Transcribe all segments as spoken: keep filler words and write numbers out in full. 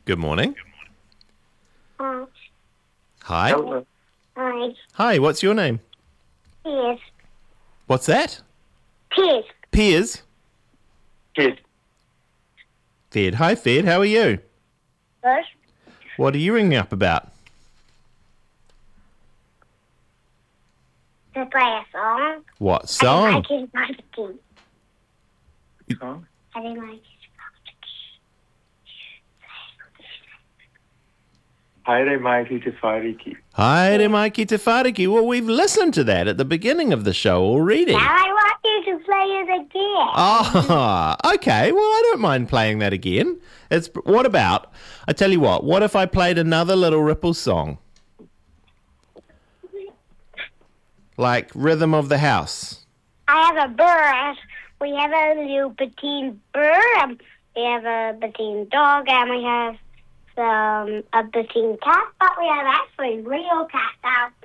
Good morning. Uh, Hi. Hello. hi. Hi, what's your name? Piers. What's that? Piers. Piers. Kid. Fed. Hi, Fed. How are you? Good. What are you ringing up about? To play a song. What I song? didn't like it. Song? I didn't like it. Haere Mighty Te Whariki. Haere Mikey Te Whariki. Well, we've listened to that at the beginning of the show already. Now I want you to play it again. Oh, okay. Well, I don't mind playing that again. It's what about? I tell you what. What if I played another Little Ripple song, like Rhythm of the House? I have a bird. We have a little petite bird. um, We have a petite dog, and we have um, a petite cat. But we have actually real cats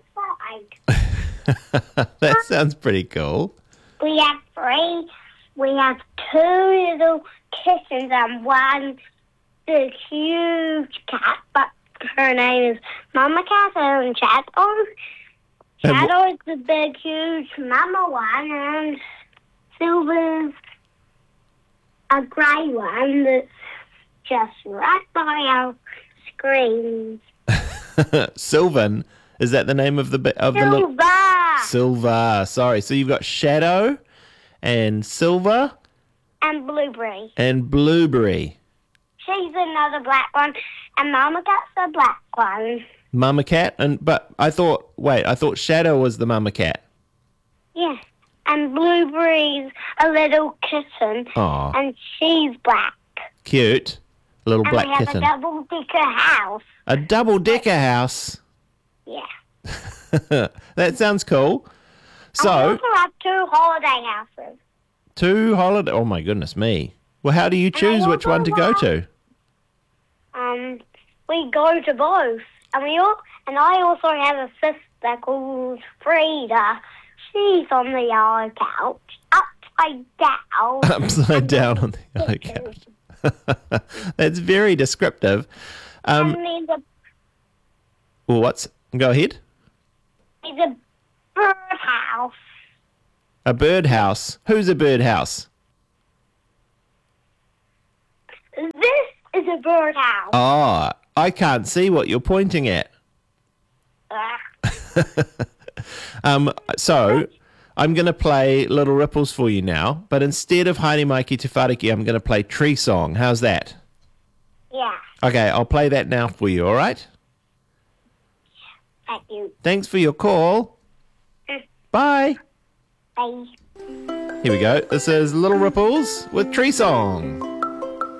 outside. That sounds pretty cool. We have three. We have two little kittens and one big huge cat. But her name is Mama Cat and Shadow. And wh- Shadow is the big huge mama one, and Silver's a grey one that's just right by our screens. Sylvan, is that the name of the bi- of the little Silver Silver? Sorry, so you've got Shadow and Silver and Blueberry. and Blueberry. She's another black one, and Mama Cat's the black one. Mama cat, and but I thought wait, I thought Shadow was the mama cat. Yeah. And Blueberry's a little kitten, Aw, and she's black. cute little And black we have kitten. a double-decker house. A double decker house. Yeah. That sounds cool. And we So also have two holiday houses. two holiday. Oh my goodness me. Well, how do you choose I which one to go to? Um, we go to both, and we all, and I also have a sister called Frida. She's on the yellow couch, upside down. Upside down on the yellow couch. That's very descriptive. Um, and there's a, well, what's go ahead? there's a birdhouse. A birdhouse. Who's a birdhouse? This is a birdhouse. Oh, I can't see what you're pointing at. Ah. Um, so I'm going to play Little Ripples for you now, but instead of Haere Maiki Te Whariki, I'm going to play Tree Song. How's that? Yeah, Okay, I'll play that now for you, all right? thank you. Thanks for your call. Bye. Bye. Here we go. This is Little Ripples with Tree Song.